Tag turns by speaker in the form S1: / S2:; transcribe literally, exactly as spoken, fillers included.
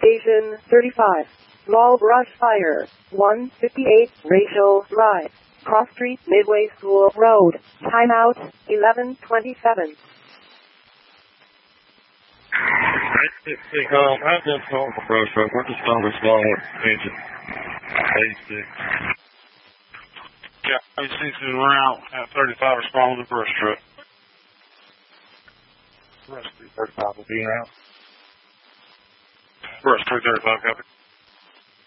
S1: Station thirty-five. Small brush fire. one fifty-eight Rachel Drive. Cross Street, Midway School Road. Timeout, eleven twenty-seven.
S2: Um, I've been calling for brush truck. We're just on this long engine. eighty-six.
S3: Yeah, eighty-six is around at thirty-five responding to brush truck.
S2: Brush three thirty-five will be around.
S3: Brush three thirty-five, copy.